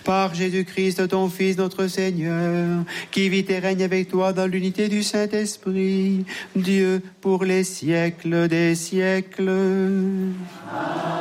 Par Jésus-Christ, ton Fils, notre Seigneur, qui vit et règne avec toi dans l'unité du Saint-Esprit, Dieu pour les siècles des siècles. Amen.